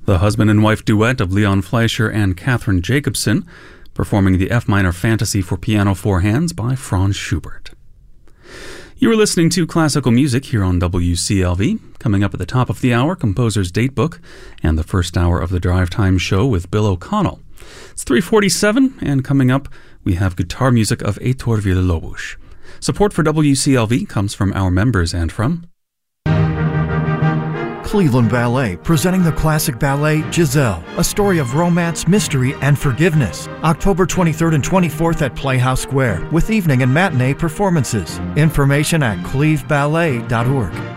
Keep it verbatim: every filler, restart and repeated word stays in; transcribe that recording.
The husband and wife duet of Leon Fleischer and Catherine Jacobson, performing the F minor Fantasy for Piano Four Hands by Franz Schubert. You are listening to classical music here on W C L V. Coming up at the top of the hour, Composer's Datebook, and the first hour of the Drive Time Show with Bill O'Connell. It's three forty-seven, and coming up, we have guitar music of Heitor Villa-Lobos. Support for W C L V comes from our members and from Cleveland Ballet, presenting the classic ballet Giselle, a story of romance, mystery, and forgiveness. October twenty-third and twenty-fourth at Playhouse Square, with evening and matinee performances. Information at cleve ballet dot org.